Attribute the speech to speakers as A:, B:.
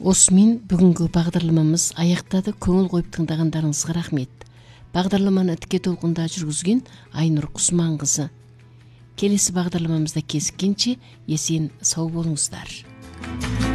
A: Осымен бүгінгі бағдарламамыз аяқтады. Көңіл қойып тыңдағандарыңызға рахмет. Бағдарламаны тіке толқында жүргізген Айнұр Құсманқызы. Келесі бағдарламамызда кезіккенше есен сау болыңыздар.